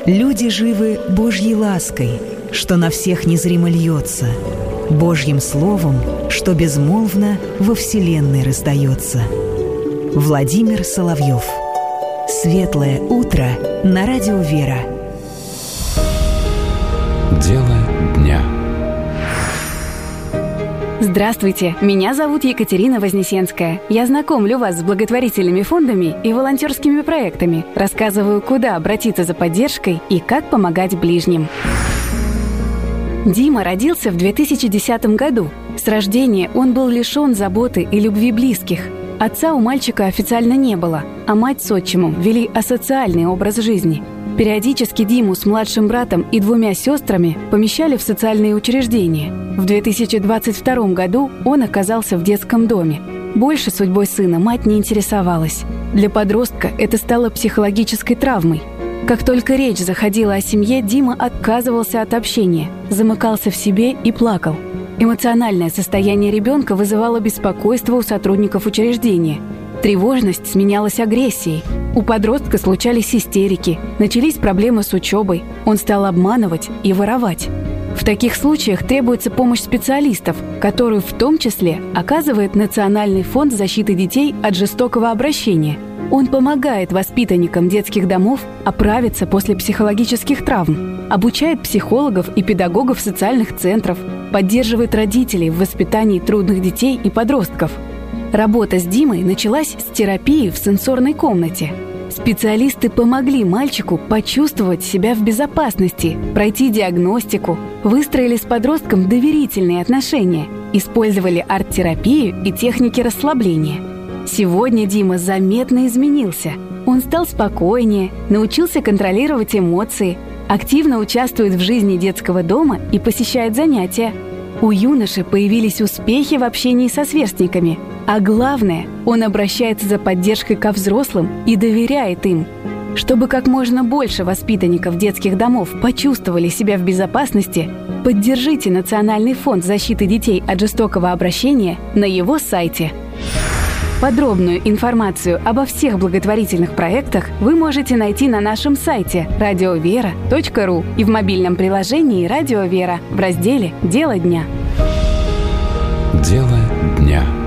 Люди живы Божьей лаской, что на всех незримо льется, Божьим словом, что безмолвно во вселенной раздается. Владимир Соловьев. Светлое утро на радио «Вера». Дело дня. Здравствуйте, меня зовут Екатерина Вознесенская. Я знакомлю вас с благотворительными фондами и волонтерскими проектами, рассказываю, куда обратиться за поддержкой и как помогать ближним. Дима родился в 2010 году. С рождения он был лишен заботы и любви близких. Отца у мальчика официально не было, а мать с отчимом вели асоциальный образ жизни. Периодически Диму с младшим братом и 2 сестрами помещали в социальные учреждения. В 2022 году он оказался в детском доме. Больше судьбой сына мать не интересовалась. Для подростка это стало психологической травмой. Как только речь заходила о семье, Дима отказывался от общения, замыкался в себе и плакал. Эмоциональное состояние ребенка вызывало беспокойство у сотрудников учреждения. Тревожность сменялась агрессией. У подростка случались истерики, начались проблемы с учебой, он стал обманывать и воровать. В таких случаях требуется помощь специалистов, которую в том числе оказывает Национальный фонд защиты детей от жестокого обращения. Он помогает воспитанникам детских домов оправиться после психологических травм, обучает психологов и педагогов социальных центров, поддерживает родителей в воспитании трудных детей и подростков. Работа с Димой началась с терапии в сенсорной комнате. Специалисты помогли мальчику почувствовать себя в безопасности, пройти диагностику, выстроили с подростком доверительные отношения, использовали арт-терапию и техники расслабления. Сегодня Дима заметно изменился. Он стал спокойнее, научился контролировать эмоции, активно участвует в жизни детского дома и посещает занятия. У юноши появились успехи в общении со сверстниками. А главное, он обращается за поддержкой ко взрослым и доверяет им. Чтобы как можно больше воспитанников детских домов почувствовали себя в безопасности, поддержите Национальный фонд защиты детей от жестокого обращения на его сайте. Подробную информацию обо всех благотворительных проектах вы можете найти на нашем сайте radiovera.ru и в мобильном приложении «Радио Вера» в разделе «Дело дня». Дело дня.